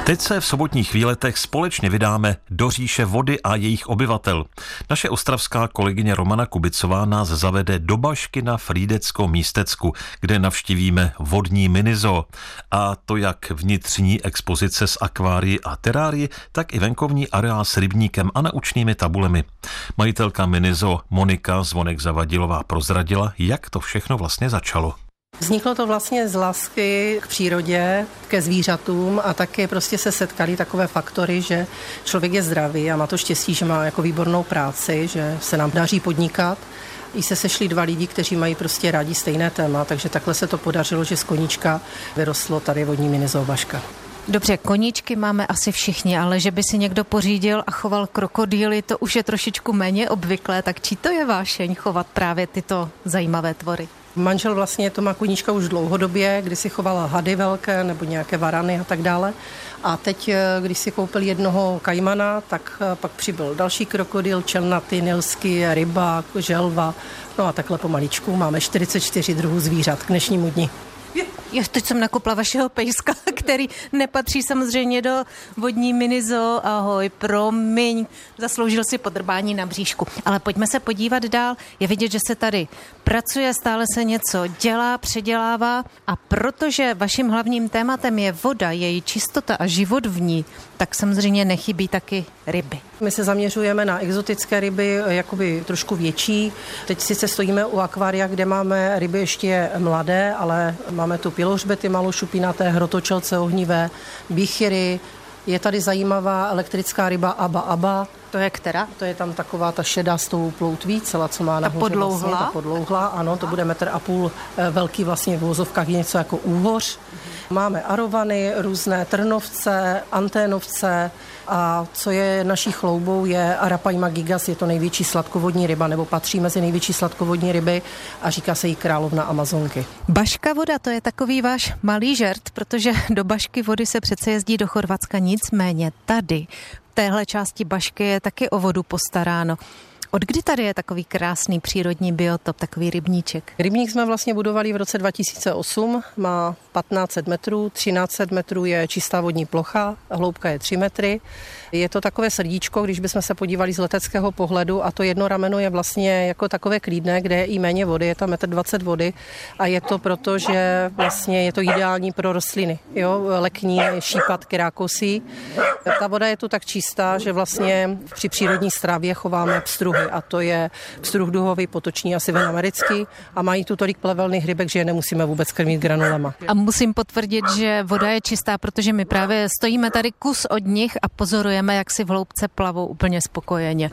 Teď se v sobotních výletech společně vydáme do říše vody a jejich obyvatel. Naše ostravská kolegyně Romana Kubicová nás zavede do Bašky na Frýdecko-Místecku, kde navštívíme vodní minizoo. A to jak vnitřní expozice s akvárii a terárii, tak i venkovní areál s rybníkem a naučnými tabulemi. Majitelka minizoo Monika Zvonek-Zavadilová prozradila, jak to všechno vlastně začalo. Vzniklo to vlastně z lásky k přírodě, ke zvířatům a taky prostě se setkali takové faktory, že člověk je zdravý a má to štěstí, že má jako výbornou práci, že se nám daří podnikat. I se sešli dva lidi, kteří mají prostě rádi stejné téma, takže takhle se to podařilo, že z koníčka vyrostlo tady vodní minizoo Baška. Dobře, koníčky máme asi všichni, ale že by si někdo pořídil a choval krokodýly, to už je trošičku méně obvyklé, tak čí to je vášeň chovat právě tyto zajímavé tvory? Manžel vlastně to má koníčka už dlouhodobě, kdy si chovala hady velké nebo nějaké varany a tak dále. A teď, když si koupil jednoho kajmana, tak pak přibyl další krokodýl, čelnatý, nilský, rybák, želva. No a takhle pomaličku máme 44 druhů zvířat k dnešnímu dni. Jo, teď jsem nakopla vašeho pejska, který nepatří samozřejmě do vodní minizoo. Ahoj, promiň, zasloužil si podrbání na bříšku. Ale pojďme se podívat dál. Je vidět, že se tady pracuje, stále se něco dělá, předělává. A protože vaším hlavním tématem je voda, její čistota a život v ní, tak samozřejmě nechybí taky ryby. My se zaměřujeme na exotické ryby, jakoby trošku větší. Teď sice stojíme u akvária, kde máme ryby ještě mladé, ale máme tu pilohřbety malošupinaté, hrotočelce ohnivé, bichyry. Je tady zajímavá elektrická ryba Aba. To je která? To je tam taková ta šedá s tou ploutví, celá, co má nahoře. Podlouhlá? Vlastně, ta podlouhlá, ano, to bude 1,5 m velký vlastně v vozovkách, je něco jako úhoř. Máme arovany, různé trnovce, anténovce a co je naší chloubou je Arapaima gigas, je to největší sladkovodní ryba, nebo patří mezi největší sladkovodní ryby a říká se jí královna Amazonky. Baška voda, to je takový váš malý žert, protože do Bašky vody se přece jezdí do Chorvatska, nicméně tady v téhle části Bašky je taky o vodu postaráno. Od kdy tady je takový krásný přírodní biotop, takový rybníček? Rybník jsme vlastně budovali v roce 2008, má 1500 metrů, 1300 metrů je čistá vodní plocha, hloubka je 3 metry. Je to takové srdíčko, když bychom se podívali z leteckého pohledu a to jedno rameno je vlastně jako takové klídné, kde je i méně vody, je tam 1,20 m vody a je to proto, že vlastně je to ideální pro rostliny, jo, lekní, šípat, kyrákosí. Ta voda je tu tak čistá, že vlastně při přírodní stravě chováme pstruhy a to je pstruh duhový, potoční a severoamerický a mají tu tolik plevelných rybek, že je nemusíme vůbec krmit granulema. A musím potvrdit, že voda je čistá, protože my právě stojíme tady kus od nich a pozorujeme, jak si v hloubce plavou úplně spokojeně.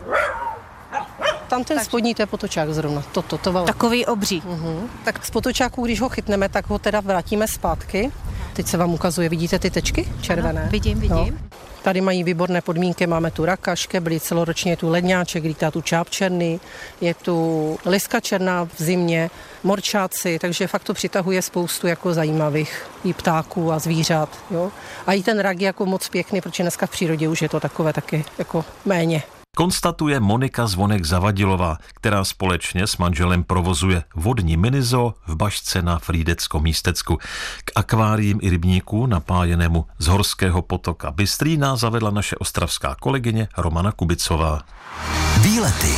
Tam ten spodní, to je potočák zrovna. To velké. Takový obří. Tak z potočáku, když ho chytneme, tak ho teda vrátíme zpátky. Teď se vám ukazuje, vidíte ty tečky červené? Ano, vidím. No. Tady mají výborné podmínky, máme tu raka, škebly, celoročně je tu ledňáček, lítá tu čáp černý, je tu liska černá v zimě, morčáci, takže fakt to přitahuje spoustu jako zajímavých i ptáků a zvířat. Jo? A i ten rak je jako moc pěkný, protože dneska v přírodě už je to takové taky jako méně. Konstatuje Monika Zvonek-Zavadilová, která společně s manželem provozuje vodní minizoo v Bašce na Frýdecko-Místecku. K akváriím i rybníku napájenému z horského potoka Bystrý nás zavedla naše ostravská kolegyně Romana Kubicová. Výlety.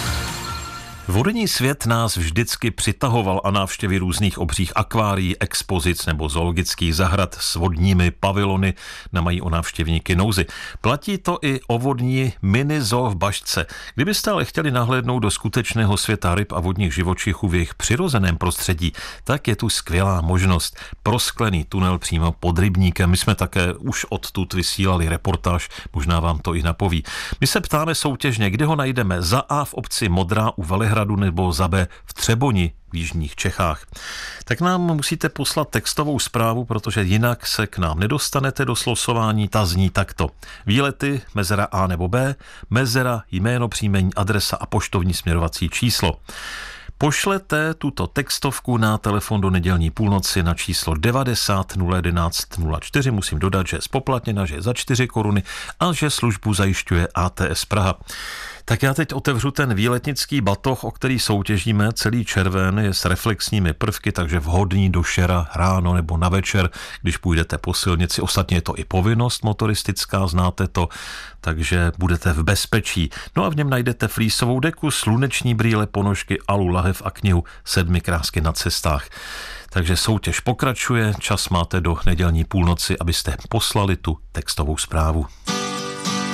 Vodní svět nás vždycky přitahoval a návštěvy různých obřích akvárií, expozic nebo zoologických zahrad s vodními pavilony nemají o návštěvníky nouzy. Platí to i o vodní minizoo v Bašce. Kdybyste ale chtěli nahlédnout do skutečného světa ryb a vodních živočichů v jejich přirozeném prostředí, tak je tu skvělá možnost. Prosklený tunel přímo pod rybníkem. My jsme také už odtud vysílali reportáž, možná vám to i napoví. My se ptáme soutěžně, kde ho najdeme. Za A v obci Modrá u Velehradu nebo za B v Třeboni v jižních Čechách. Tak nám musíte poslat textovou zprávu, protože jinak se k nám nedostanete do slosování. Ta zní takto. Výlety, mezera A nebo B, mezera, jméno, příjmení, adresa a poštovní směrovací číslo. Pošlete tuto textovku na telefon do nedělní půlnoci na číslo 90 011 04. Musím dodat, že je spoplatněna, že je za 4 koruny a že službu zajišťuje ATS Praha. Tak já teď otevřu ten výletnický batoh, o který soutěžíme. Celý červen je s reflexními prvky, takže vhodný do šera ráno nebo na večer, když půjdete po silnici. Ostatně je to i povinnost motoristická, znáte to, takže budete v bezpečí. No a v něm najdete flísovou deku, sluneční brýle, ponožky, alu, lahev a knihu 7 krásky na cestách. Takže soutěž pokračuje, čas máte do nedělní půlnoci, abyste poslali tu textovou zprávu.